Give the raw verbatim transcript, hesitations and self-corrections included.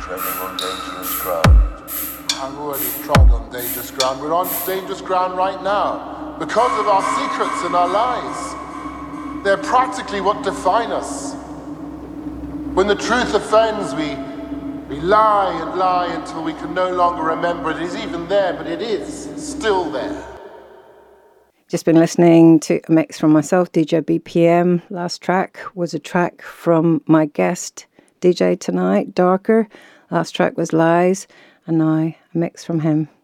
treading on dangerous ground. I've already trod on dangerous ground. We're on dangerous ground right now because of our secrets and our lies. They're practically what define us. When the truth offends, we, we lie and lie until we can no longer remember it is even there, but it is still there. Just been listening to a mix from myself, D J B P M. Last track was a track from my guest D J tonight, Darker. Last track was Lies, and now a mix from him.